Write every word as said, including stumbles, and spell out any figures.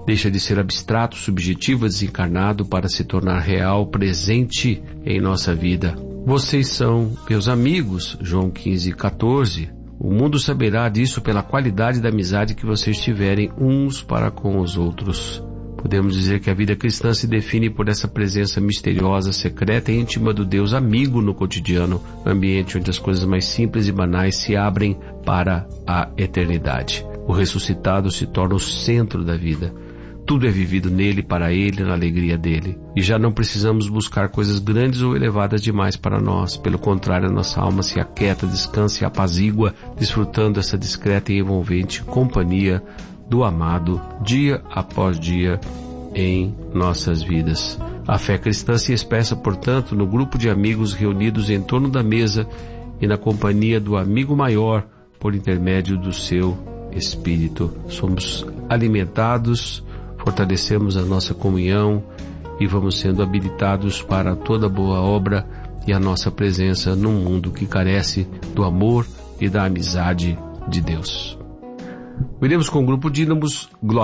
Deixa de ser abstrato, subjetivo, desencarnado para se tornar real, presente em nossa vida. Vocês são meus amigos, João quinze, quatorze. O mundo saberá disso pela qualidade da amizade que vocês tiverem uns para com os outros. Podemos dizer que a vida cristã se define por essa presença misteriosa, secreta e íntima do Deus amigo no cotidiano, ambiente onde as coisas mais simples e banais se abrem para a eternidade. O ressuscitado se torna o centro da vida. Tudo é vivido nele, para ele, na alegria dele. E já não precisamos buscar coisas grandes ou elevadas demais para nós. Pelo contrário, a nossa alma se aquieta, descansa e apazigua, desfrutando essa discreta e envolvente companhia do amado, dia após dia, em nossas vidas. A fé cristã se expressa, portanto, no grupo de amigos reunidos em torno da mesa e na companhia do amigo maior, por intermédio do seu Espírito. Somos alimentados, fortalecemos a nossa comunhão e vamos sendo habilitados para toda boa obra e a nossa presença num mundo que carece do amor e da amizade de Deus. Iremos com o grupo Dínamos, Glória.